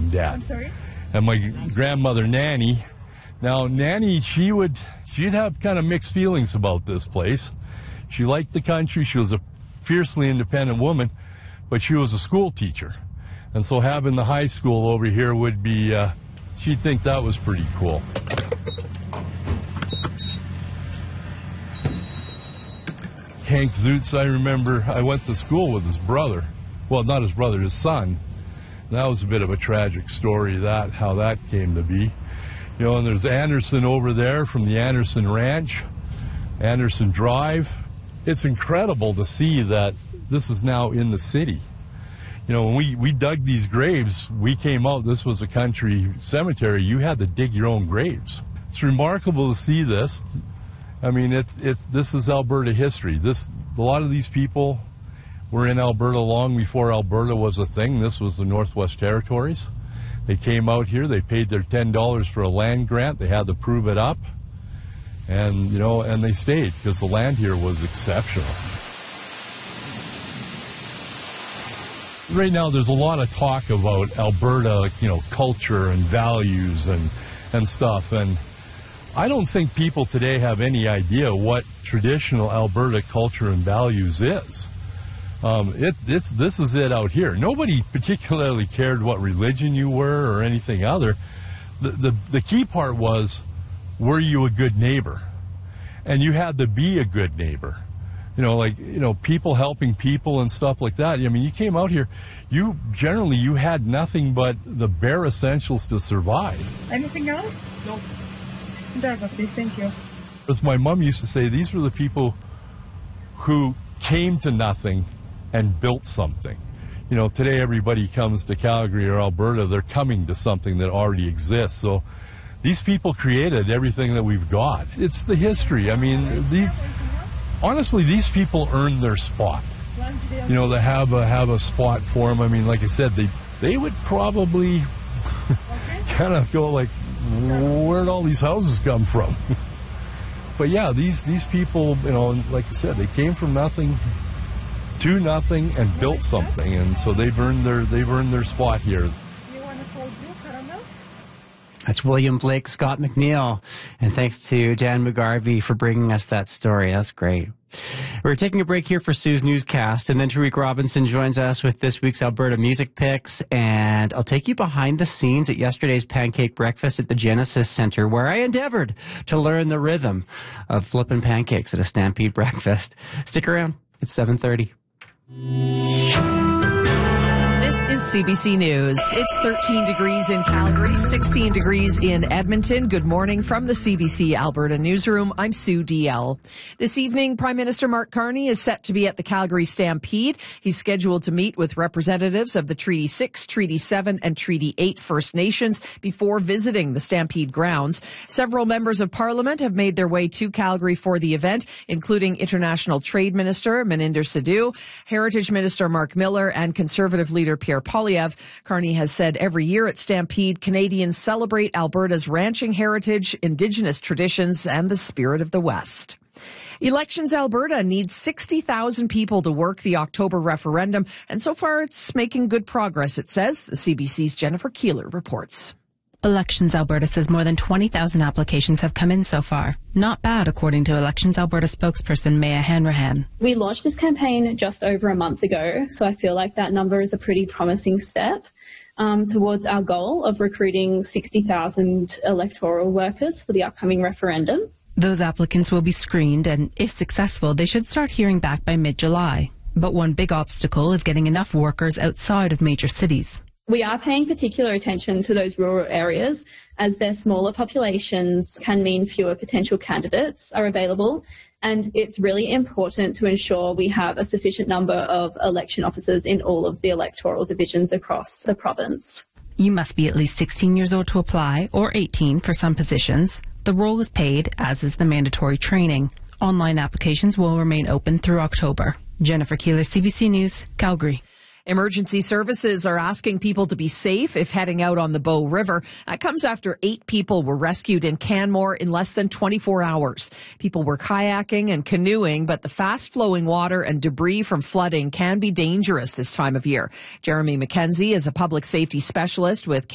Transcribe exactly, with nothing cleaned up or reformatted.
and Dad. I'm sorry? And my grandmother, Nanny. Now, Nanny, she would, she'd have kind of mixed feelings about this place. She liked the country. She was a fiercely independent woman, but she was a school teacher. And so having the high school over here would be, uh, she'd think that was pretty cool. Hank Zoots, I remember I went to school with his brother. Well, not his brother, his son. That was a bit of a tragic story, that how that came to be. You know, and there's Anderson over there from the Anderson Ranch, Anderson Drive. It's incredible to see that this is now in the city. You know, when we, we dug these graves, we came out, this was a country cemetery. You had to dig your own graves. It's remarkable to see this. I mean, it's, it's, this is Alberta history. This, a lot of these people were in Alberta long before Alberta was a thing. This was the Northwest Territories. They came out here, they paid their ten dollars for a land grant, they had to prove it up, and, you know, and they stayed because the land here was exceptional. Right now, there's a lot of talk about Alberta, you know, culture and values and, and stuff, and I don't think people today have any idea what traditional Alberta culture and values is. Um, it, it's, this is it out here. Nobody particularly cared what religion you were or anything other. The, the, the key part was, were you a good neighbor? And you had to be a good neighbor. You know, like, you know, people helping people and stuff like that. I mean, you came out here, you, generally, you had nothing but the bare essentials to survive. Anything else? No. Driver, please. Thank you. As my mom used to say, these were the people who came to nothing and built something. You know, today everybody comes to Calgary or Alberta, they're coming to something that already exists. So these people created everything that we've got. It's the history. I mean, these, honestly, these people earned their spot. You know, they have a, have a spot for them. I mean, like I said, they, they would probably kind of go like, where'd all these houses come from? But yeah, these, these people, you know, like I said, they came from nothing to nothing and built something, and so they've earned their, they've earned their spot here. That's William Blake Scott McNeil, and thanks to Dan McGarvey for bringing us that story. That's great. We're taking a break here for Sue's newscast, and then Tariq Robinson joins us with this week's Alberta Music Picks, and I'll take you behind the scenes at yesterday's pancake breakfast at the Genesis Centre, where I endeavored to learn the rhythm of flipping pancakes at a Stampede breakfast. Stick around. It's seven thirty. This is C B C News. It's thirteen degrees in Calgary, sixteen degrees in Edmonton. Good morning from the C B C Alberta Newsroom. I'm Sue D L. This evening, Prime Minister Mark Carney is set to be at the Calgary Stampede. He's scheduled to meet with representatives of the Treaty six, Treaty seven, and Treaty eight First Nations before visiting the Stampede grounds. Several members of Parliament have made their way to Calgary for the event, including International Trade Minister Meninder Sidhu, Heritage Minister Mark Miller, and Conservative leader Pierre Poilievre. Carney has said every year at Stampede, Canadians celebrate Alberta's ranching heritage, Indigenous traditions, and the spirit of the West. Elections Alberta needs sixty thousand people to work the October referendum, and so far it's making good progress, it says. The C B C's Jennifer Keeler reports. Elections Alberta says more than twenty thousand applications have come in so far. Not bad, according to Elections Alberta spokesperson Maya Hanrahan. We launched this campaign just over a month ago, so I feel like that number is a pretty promising step um, towards our goal of recruiting sixty thousand electoral workers for the upcoming referendum. Those applicants will be screened, and if successful, they should start hearing back by mid-July. But one big obstacle is getting enough workers outside of major cities. We are paying particular attention to those rural areas, as their smaller populations can mean fewer potential candidates are available, and it's really important to ensure we have a sufficient number of election officers in all of the electoral divisions across the province. You must be at least sixteen years old to apply, or eighteen for some positions. The role is paid, as is the mandatory training. Online applications will remain open through October. Jennifer Keeler, C B C News, Calgary. Emergency services are asking people to be safe if heading out on the Bow River. That comes after eight people were rescued in Canmore in less than twenty-four hours. People were kayaking and canoeing, but the fast-flowing water and debris from flooding can be dangerous this time of year. Jeremy McKenzie is a public safety specialist with